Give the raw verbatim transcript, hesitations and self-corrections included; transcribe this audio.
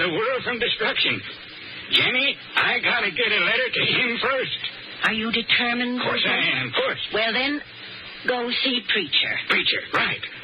the world from destruction. Jenny, I gotta get a letter to him first. Are you determined? Of course I am, of course. Well, then, go see Preacher. Preacher, right.